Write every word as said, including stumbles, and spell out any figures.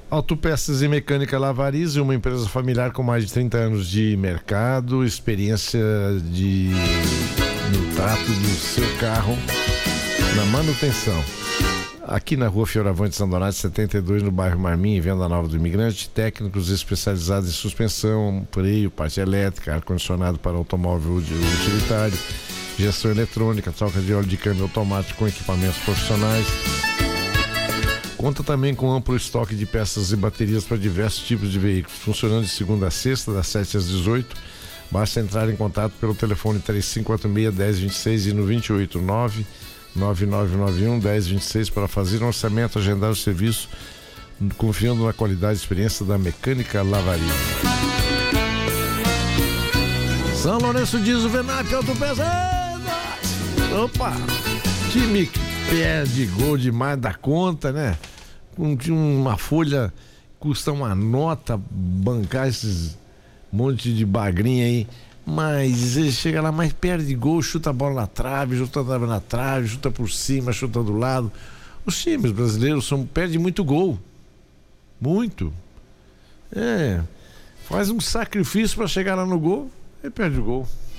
Autopeças e Mecânica Lavariz, uma empresa familiar com mais de trinta anos de mercado, experiência de, no trato do seu carro, na manutenção. Aqui na rua Fioravante São Donato, setenta e dois, no bairro Marmin, em Venda Nova do Imigrante, técnicos especializados em suspensão, freio, parte elétrica, ar-condicionado para automóvel utilitário, gestão eletrônica, troca de óleo de câmbio automático com equipamentos profissionais. Conta também com amplo estoque de peças e baterias para diversos tipos de veículos, funcionando de segunda a sexta, das sete às dezoito. Basta entrar em contato pelo telefone três cinco quatro seis, um zero dois seis e no dois oito nove, nove nove nove um, um zero dois seis para fazer um orçamento, agendar o serviço, confiando na qualidade e experiência da Mecânica Lavariz. São Lourenço diz o Venap Autopeças. Opa! Time que perde gol demais da conta, né? Com uma folha, custa uma nota bancar esses monte de bagrinha aí, mas ele chega lá, mas perde gol, chuta a bola na trave, chuta a trave na trave, chuta por cima, chuta do lado. Os times brasileiros são, perdem muito gol, muito. É, faz um sacrifício para chegar lá no gol e perde o gol.